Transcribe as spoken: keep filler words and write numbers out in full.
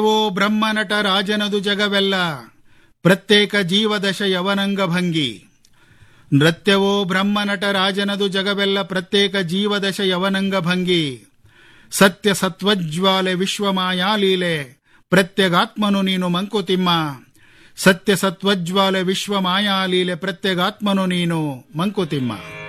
ಓ ಬ್ರಹ್ಮನಟ ರಾಜನದು ಜಗವೆಲ್ಲ ಪ್ರತ್ಯೇಕ ಜೀವದಶ ಯವನಂಗ ಭಂಗಿ. ನೃತ್ಯವೋ ಬ್ರಹ್ಮನಟ ರಾಜನದು ಜಗವೆಲ್ಲ ಪ್ರತ್ಯೇಕ ಜೀವದಶ ಯವನಂಗ ಭಂಗಿ. ಸತ್ಯ ಸತ್ವಜ್ವಾಲೆ ವಿಶ್ವಮಾಯಾಲೀಲೆ ಪ್ರತ್ಯಗಾತ್ಮನು ನೀನು ಮಂಕುತಿಮ್ಮ. ಸತ್ಯ ಸತ್ವಜ್ವಾಲೆ ವಿಶ್ವಮಾಯಾಲೀಲೆ ಪ್ರತ್ಯಗಾತ್ಮನು ನೀನು ಮಂಕುತಿಮ್ಮ.